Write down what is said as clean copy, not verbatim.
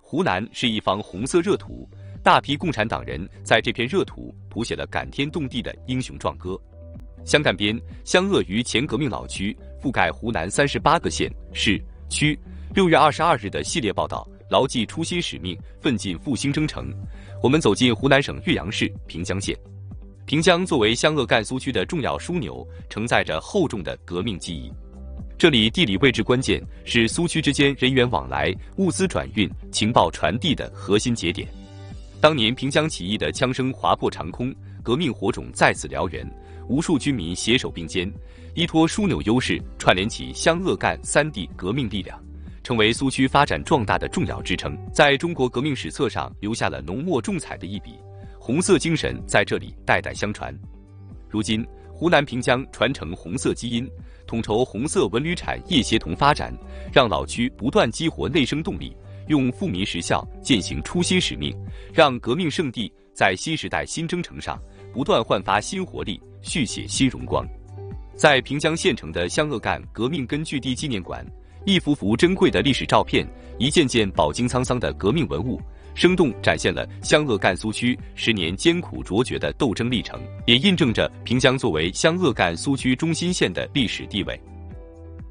湖南是一方红色热土，大批共产党人在这片热土谱写了感天动地的英雄壮歌。湘赣边湘鄂渝前革命老区覆盖湖南38个县市区。6月22日的系列报道，牢记初心使命，奋进复兴征程。我们走进湖南省岳阳市平江县。平江作为湘鄂赣苏区的重要枢纽，承载着厚重的革命记忆。这里地理位置关键，是苏区之间人员往来、物资转运、情报传递的核心节点。当年平江起义的枪声划破长空，革命火种再次燎原，无数军民携手并肩，依托枢纽优势，串联起湘鄂赣3地革命力量，成为苏区发展壮大的重要支撑，在中国革命史册上留下了浓墨重彩的一笔。红色精神在这里代代相传。如今，湖南平江传承红色基因，统筹红色文旅产业协同发展，让老区不断激活内生动力，用富民实效践行初心使命，让革命圣地在新时代新征程上不断焕发新活力，续写新荣光。在平江县城的湘鄂赣革命根据地纪念馆，一幅幅珍贵的历史照片，一件件饱经沧桑的革命文物，生动展现了湘鄂赣苏区10年艰苦卓绝的斗争历程，也印证着平江作为湘鄂赣苏区中心县的历史地位。